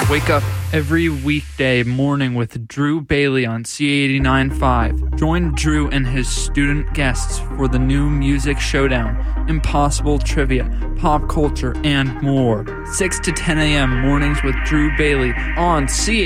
Wake up every weekday morning with Drew Bailey on C89.5. Join Drew and his student guests for the new music showdown, impossible trivia, pop culture, and more. 6 to 10 a.m. mornings with Drew Bailey on C89.5.